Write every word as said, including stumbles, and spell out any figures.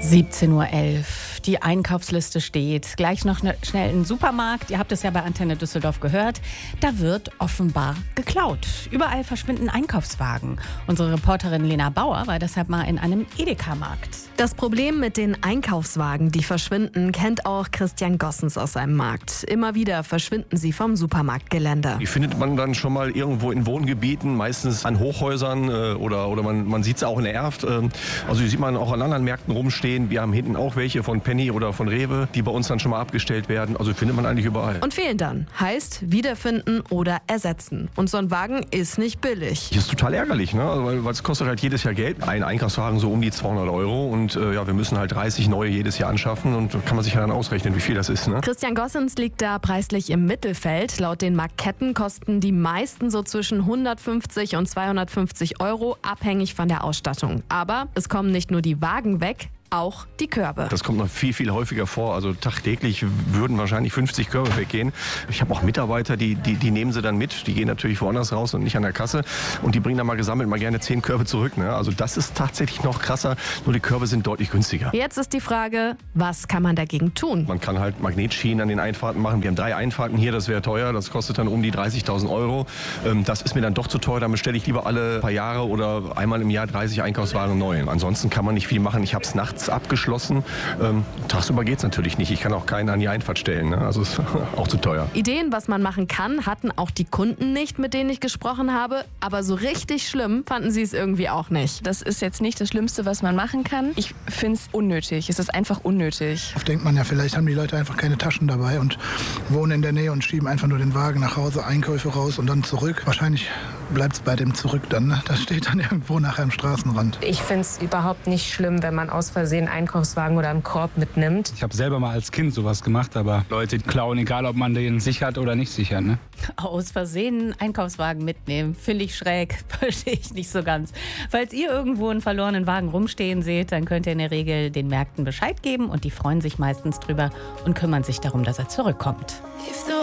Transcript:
siebzehn Uhr elf. Die Einkaufsliste steht. Gleich noch ne, schnell in den Supermarkt. Ihr habt es ja bei Antenne Düsseldorf gehört. Da wird offenbar geklaut. Überall verschwinden Einkaufswagen. Unsere Reporterin Lena Bauer war deshalb mal in einem Edeka-Markt. Das Problem mit den Einkaufswagen, die verschwinden, kennt auch Christian Gossens aus seinem Markt. Immer wieder verschwinden sie vom Supermarktgelände. Die findet man dann schon mal irgendwo in Wohngebieten, meistens an Hochhäusern äh, oder, oder man, man sieht sie auch in der Erft. Äh, also die sieht man auch an anderen Märkten rumstehen. Wir haben hinten auch welche von Penny oder von Rewe, die bei uns dann schon mal abgestellt werden. Also findet man eigentlich überall. Und fehlen dann. Heißt wiederfinden oder ersetzen. Und so ein Wagen ist nicht billig. Das ist total ärgerlich, ne? Also, weil, weil es kostet halt jedes Jahr Geld. Ein Einkaufswagen so um die zweihundert Euro. Und äh, ja, wir müssen halt dreißig neue jedes Jahr anschaffen. Und da kann man sich ja dann ausrechnen, wie viel das ist. Ne? Christian Gossens liegt da preislich im Mittelfeld. Laut den Marktketten kosten die meisten so zwischen hundertfünfzig und zweihundertfünfzig Euro, abhängig von der Ausstattung. Aber es kommen nicht nur die Wagen weg, auch die Körbe. Das kommt noch viel, viel häufiger vor. Also tagtäglich würden wahrscheinlich fünfzig Körbe weggehen. Ich habe auch Mitarbeiter, die, die, die nehmen sie dann mit. Die gehen natürlich woanders raus und nicht an der Kasse. Und die bringen dann mal gesammelt mal gerne zehn Körbe zurück. Ne? Also das ist tatsächlich noch krasser. Nur die Körbe sind deutlich günstiger. Jetzt ist die Frage, was kann man dagegen tun? Man kann halt Magnetschienen an den Einfahrten machen. Wir haben drei Einfahrten hier, das wäre teuer. Das kostet dann um die dreißigtausend Euro. Das ist mir dann doch zu teuer. Dann bestelle ich lieber alle paar Jahre oder einmal im Jahr dreißig Einkaufswagen neu. Ansonsten kann man nicht viel machen. Ich habe es nachts abgeschlossen. Ähm, tagsüber geht es natürlich nicht. Ich kann auch keinen an die Einfahrt stellen. Ne? Also ist auch zu teuer. Ideen, was man machen kann, hatten auch die Kunden nicht, mit denen ich gesprochen habe. Aber so richtig schlimm fanden sie es irgendwie auch nicht. Das ist jetzt nicht das Schlimmste, was man machen kann. Ich finde es unnötig. Es ist einfach unnötig. Oft denkt man ja, vielleicht haben die Leute einfach keine Taschen dabei und wohnen in der Nähe und schieben einfach nur den Wagen nach Hause, Einkäufe raus und dann zurück. Wahrscheinlich bleibt es bei dem Zurück dann. Ne? Das steht dann irgendwo nachher am Straßenrand. Ich finde es überhaupt nicht schlimm, wenn man aus Versehen einen Einkaufswagen oder einen Korb mitnimmt. Ich habe selber mal als Kind sowas gemacht, aber Leute klauen, egal ob man den sichert oder nicht sichert. Ne? Aus Versehen einen Einkaufswagen mitnehmen, finde ich schräg, verstehe ich nicht so ganz. Falls ihr irgendwo einen verlorenen Wagen rumstehen seht, dann könnt ihr in der Regel den Märkten Bescheid geben und die freuen sich meistens drüber und kümmern sich darum, dass er zurückkommt.